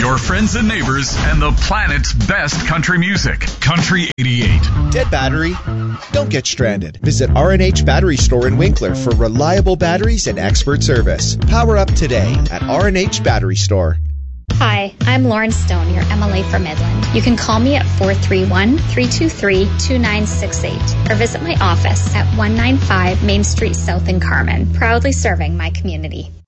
your friends and neighbors, and the planet's best country music. Country 88. Dead battery? Don't get stranded. Visit R&H Battery Store in Winkler for reliable batteries and expert service. Power up today at R&H Battery Store. Hi, I'm Lauren Stone, your MLA for Midland. You can call me at 431-323-2968 or visit my office at 195 Main Street South in Carmen, proudly serving my community.